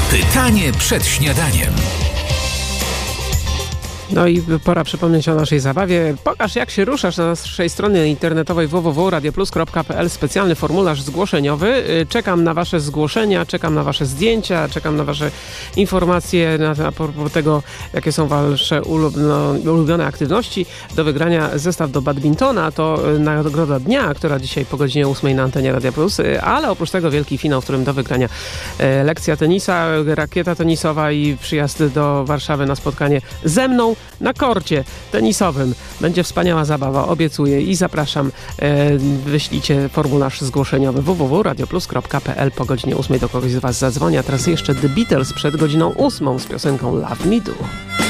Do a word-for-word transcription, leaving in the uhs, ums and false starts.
Pytanie przed śniadaniem. No i pora przypomnieć o naszej zabawie. Pokaż, jak się ruszasz na naszej stronie internetowej w w w kropka radio plus kropka p l. Specjalny formularz zgłoszeniowy. Czekam na wasze zgłoszenia, czekam na wasze zdjęcia, czekam na wasze informacje na, na propos tego, jakie są wasze ulubione, ulubione aktywności. Do wygrania zestaw do badmintona to nagroda dnia, która dzisiaj po godzinie ósmej na antenie Radia Plus, ale oprócz tego wielki finał, w którym do wygrania lekcja tenisa, rakieta tenisowa i przyjazd do Warszawy na spotkanie ze mną na korcie tenisowym. Będzie wspaniała zabawa, obiecuję i zapraszam. E, wyślijcie formularz zgłoszeniowy w w w kropka radio plus kropka p l. Po godzinie ósmej do kogoś z was zadzwonię. A teraz jeszcze The Beatles przed godziną ósmą z piosenką Love Me Do.